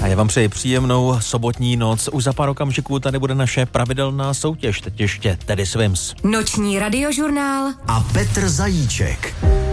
A já vám přeji příjemnou sobotní noc. Už za pár okamžiků tady bude naše pravidelná soutěž, teď ještě Teddy Swims. Noční radiožurnál a Petr Zajíček.